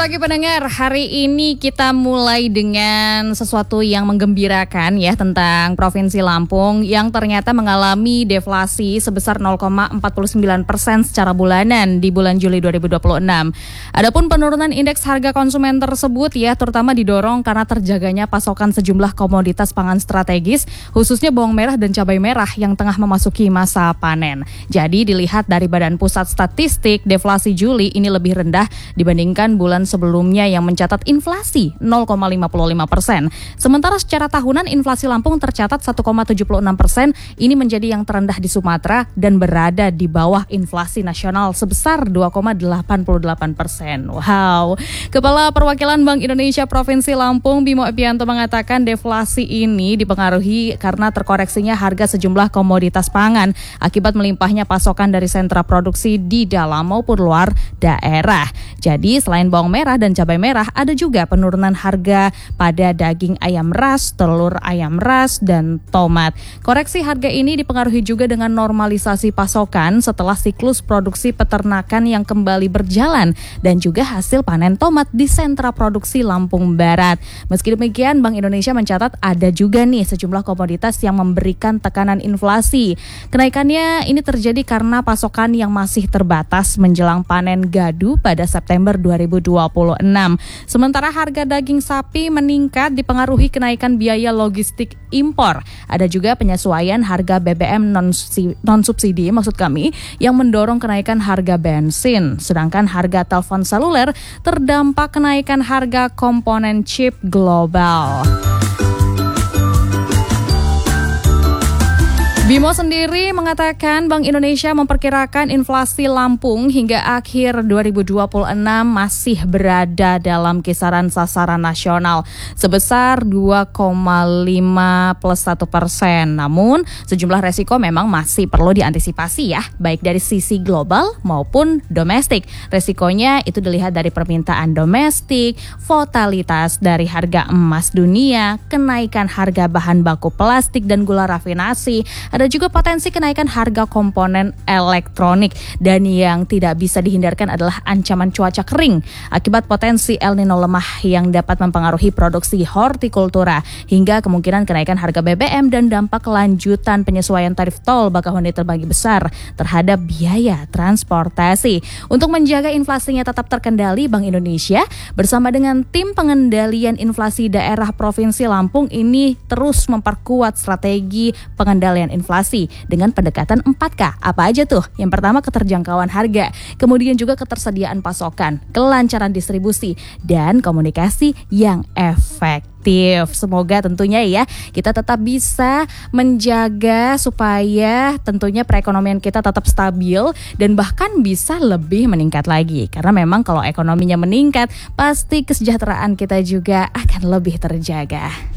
Selamat pagi pendengar, hari ini kita mulai dengan sesuatu yang menggembirakan ya tentang Provinsi Lampung yang ternyata mengalami deflasi sebesar 0,49% secara bulanan di bulan Juli 2026. Adapun penurunan indeks harga konsumen tersebut ya terutama didorong karena terjaganya pasokan sejumlah komoditas pangan strategis khususnya bawang merah dan cabai merah yang tengah memasuki masa panen. Jadi dilihat dari Badan Pusat Statistik, deflasi Juli ini lebih rendah dibandingkan bulan sebelumnya yang mencatat inflasi 0,55%. Sementara secara tahunan inflasi Lampung tercatat 1,76%. Ini menjadi yang terendah di Sumatera dan berada di bawah inflasi nasional sebesar 2,88%. Wow. Kepala Perwakilan Bank Indonesia Provinsi Lampung Bimo Epianto mengatakan deflasi ini dipengaruhi karena terkoreksinya harga sejumlah komoditas pangan akibat melimpahnya pasokan dari sentra produksi di dalam maupun luar daerah. Jadi selain bawang merah dan cabai merah, ada juga penurunan harga pada daging ayam ras, telur ayam ras, dan tomat. Koreksi harga ini dipengaruhi juga dengan normalisasi pasokan setelah siklus produksi peternakan yang kembali berjalan dan juga hasil panen tomat di sentra produksi Lampung Barat. Meski demikian, Bank Indonesia mencatat ada juga nih sejumlah komoditas yang memberikan tekanan inflasi. Kenaikannya ini terjadi karena pasokan yang masih terbatas menjelang panen gadu pada September 2026. Sementara harga daging sapi meningkat dipengaruhi kenaikan biaya logistik impor. Ada juga penyesuaian harga BBM non-subsidi yang mendorong kenaikan harga bensin. Sedangkan harga telepon seluler terdampak kenaikan harga komponen chip global. Bimo sendiri mengatakan Bank Indonesia memperkirakan inflasi Lampung hingga akhir 2026 masih berada dalam kisaran sasaran nasional sebesar 2,5+1%. Namun sejumlah resiko memang masih perlu diantisipasi ya, baik dari sisi global maupun domestik. Resikonya itu dilihat dari permintaan domestik, volatilitas dari harga emas dunia, kenaikan harga bahan baku plastik dan gula rafinasi. Ada juga potensi kenaikan harga komponen elektronik dan yang tidak bisa dihindarkan adalah ancaman cuaca kering akibat potensi El Nino lemah yang dapat mempengaruhi produksi hortikultura hingga kemungkinan kenaikan harga BBM dan dampak kelanjutan penyesuaian tarif tol Bakahuni terbagi besar terhadap biaya transportasi. Untuk menjaga inflasinya tetap terkendali, Bank Indonesia bersama dengan tim pengendalian inflasi daerah Provinsi Lampung ini terus memperkuat strategi pengendalian inflasi dengan pendekatan 4K. Apa aja tuh? Yang pertama keterjangkauan harga, kemudian juga ketersediaan pasokan, kelancaran distribusi, dan komunikasi yang efektif. Semoga tentunya ya kita tetap bisa menjaga supaya tentunya perekonomian kita tetap stabil dan bahkan bisa lebih meningkat lagi. Karena memang kalau ekonominya meningkat pasti kesejahteraan kita juga akan lebih terjaga.